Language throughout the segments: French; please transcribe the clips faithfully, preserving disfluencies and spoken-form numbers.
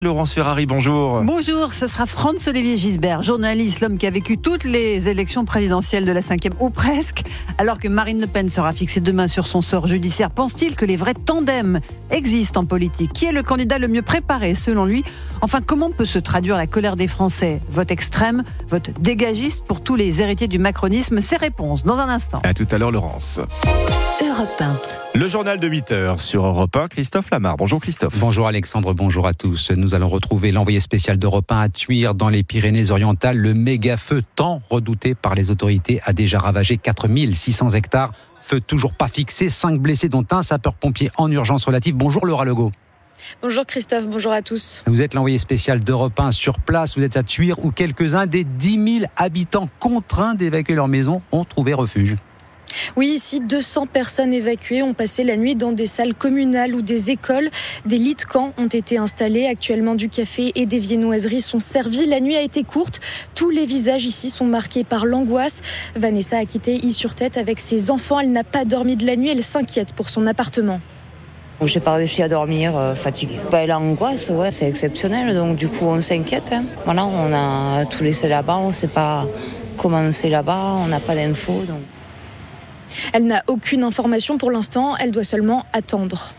Laurence Ferrari, bonjour. Bonjour, ce sera Franz-Olivier Gisbert, journaliste, l'homme qui a vécu toutes les élections présidentielles de la cinquième, ou presque. Alors que Marine Le Pen sera fixée demain sur son sort judiciaire, pense-t-il que les vrais tandems existent en politique? Qui est le candidat le mieux préparé selon lui? Enfin, comment peut se traduire la colère des Français? Vote extrême, vote dégagiste pour tous les héritiers du macronisme? Ces réponses dans un instant. À tout à l'heure, Laurence. Europe un. Le journal de huit heures sur Europe un, Christophe Lamar. Bonjour Christophe. Bonjour Alexandre, bonjour à tous. Nous allons retrouver l'envoyé spécial d'Europe un à Thuir dans les Pyrénées-Orientales. Le méga-feu tant redouté par les autorités a déjà ravagé quatre mille six cents hectares. Feu toujours pas fixé, cinq blessés dont un sapeur-pompier en urgence relative. Bonjour Laura Legault. Bonjour Christophe, bonjour à tous. Vous êtes l'envoyé spécial d'Europe un sur place. Vous êtes à Thuir où quelques-uns des dix mille habitants contraints d'évacuer leur maison ont trouvé refuge. Oui, ici, deux cents personnes évacuées ont passé la nuit dans des salles communales ou des écoles. Des lits de camp ont été installés. Actuellement, du café et des viennoiseries sont servis. La nuit a été courte. Tous les visages ici sont marqués par l'angoisse. Vanessa a quitté I-sur-Tête avec ses enfants. Elle n'a pas dormi de la nuit. Elle s'inquiète pour son appartement. J'ai pas réussi à dormir, euh, fatiguée. Bah, l'angoisse, ouais, c'est exceptionnel. Donc, du coup, on s'inquiète. Hein. Voilà, on a tout laissé là-bas. On ne sait pas comment c'est là-bas. On n'a pas d'infos. Donc... Elle n'a aucune information pour l'instant, elle doit seulement attendre.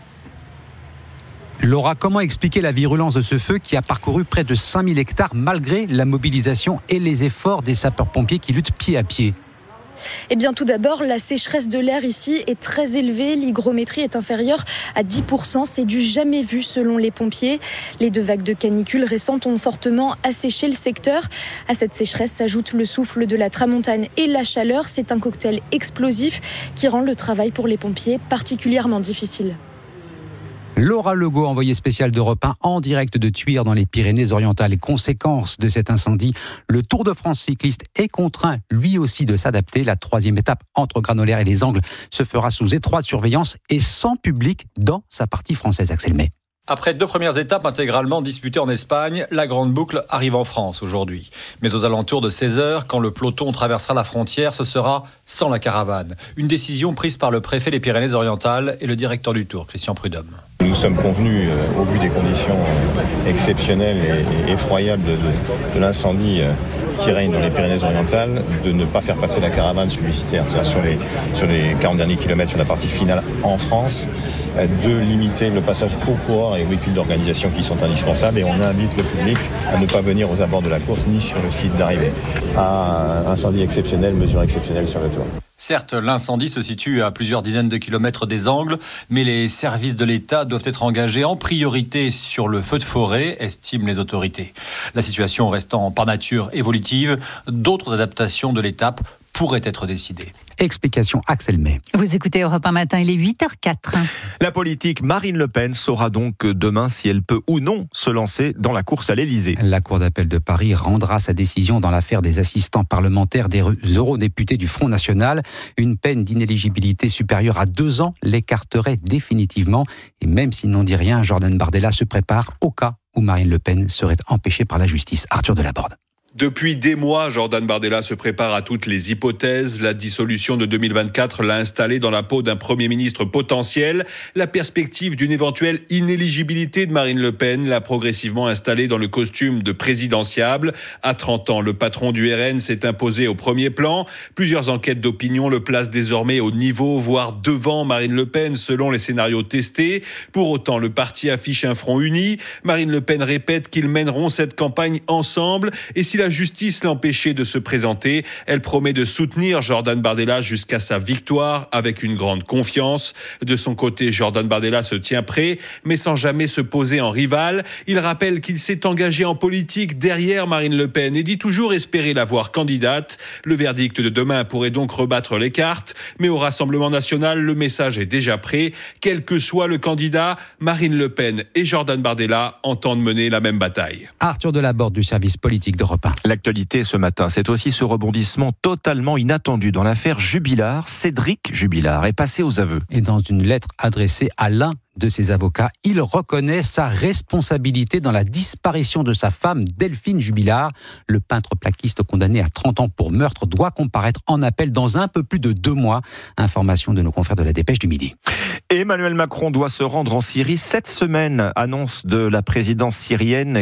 Laura, comment expliquer la virulence de ce feu qui a parcouru près de cinq mille hectares malgré la mobilisation et les efforts des sapeurs-pompiers qui luttent pied à pied? Eh bien, tout d'abord, la sécheresse de l'air ici est très élevée. L'hygrométrie est inférieure à dix pour cent. C'est du jamais vu selon les pompiers. Les deux vagues de canicule récentes ont fortement asséché le secteur. À cette sécheresse s'ajoute le souffle de la tramontane et la chaleur. C'est un cocktail explosif qui rend le travail pour les pompiers particulièrement difficile. Laura Legault, envoyée spéciale d'Europe un en direct de Thuir dans les Pyrénées-Orientales. Les conséquences de cet incendie, le Tour de France cycliste est contraint lui aussi de s'adapter. La troisième étape entre Granolaire et les Angles se fera sous étroite surveillance et sans public dans sa partie française. Axel May. Après deux premières étapes intégralement disputées en Espagne, la grande boucle arrive en France aujourd'hui. Mais aux alentours de seize heures, quand le peloton traversera la frontière, ce sera sans la caravane. Une décision prise par le préfet des Pyrénées-Orientales et le directeur du Tour, Christian Prudhomme. Nous sommes convenus, euh, au vu des conditions euh, exceptionnelles et, et effroyables de, de, de l'incendie euh, qui règne dans les Pyrénées-Orientales, de ne pas faire passer la caravane publicitaire, c'est-à-dire sur les, sur les quarante derniers kilomètres sur la partie finale en France, euh, de limiter le passage aux coureurs et aux véhicules d'organisation qui sont indispensables, et on invite le public à ne pas venir aux abords de la course ni sur le site d'arrivée. À incendie exceptionnel, mesure exceptionnelle sur le Tour. Certes, l'incendie se situe à plusieurs dizaines de kilomètres des Angles, mais les services de l'État doivent être engagés en priorité sur le feu de forêt, estiment les autorités. La situation restant par nature évolutive, d'autres adaptations de l'étape pourraient être décidées. Explication Axel May. Vous écoutez Europe un matin, il est huit heures quatre. La politique, Marine Le Pen saura donc demain si elle peut ou non se lancer dans la course à l'Élysée. La Cour d'appel de Paris rendra sa décision dans l'affaire des assistants parlementaires des eurodéputés du Front National. Une peine d'inéligibilité supérieure à deux ans l'écarterait définitivement. Et même s'il n'en dit rien, Jordan Bardella se prépare au cas où Marine Le Pen serait empêchée par la justice. Arthur Delaborde. Depuis des mois, Jordan Bardella se prépare à toutes les hypothèses. La dissolution de deux mille vingt-quatre l'a installé dans la peau d'un Premier ministre potentiel. La perspective d'une éventuelle inéligibilité de Marine Le Pen l'a progressivement installé dans le costume de présidentiable. À trente ans, le patron du R N s'est imposé au premier plan. Plusieurs enquêtes d'opinion le placent désormais au niveau, voire devant Marine Le Pen, selon les scénarios testés. Pour autant, le parti affiche un front uni. Marine Le Pen répète qu'ils mèneront cette campagne ensemble. Et si la justice l'empêchait de se présenter, elle promet de soutenir Jordan Bardella jusqu'à sa victoire avec une grande confiance. De son côté, Jordan Bardella se tient prêt, mais sans jamais se poser en rival. Il rappelle qu'il s'est engagé en politique derrière Marine Le Pen et dit toujours espérer la voir candidate. Le verdict de demain pourrait donc rebattre les cartes, mais au Rassemblement national, le message est déjà prêt. Quel que soit le candidat, Marine Le Pen et Jordan Bardella entendent mener la même bataille. Arthur Delaborde du service politique d'Europe un. Europe un. L'actualité ce matin, c'est aussi ce rebondissement totalement inattendu dans l'affaire Jubilard. Cédric Jubilard est passé aux aveux. Et dans une lettre adressée à l'un de ses avocats, il reconnaît sa responsabilité dans la disparition de sa femme Delphine Jubilard. Le peintre plaquiste condamné à trente ans pour meurtre doit comparaître en appel dans un peu plus de deux mois. Information de nos confrères de la Dépêche du Midi. Emmanuel Macron doit se rendre en Syrie cette semaine. Annonce de la présidence syrienne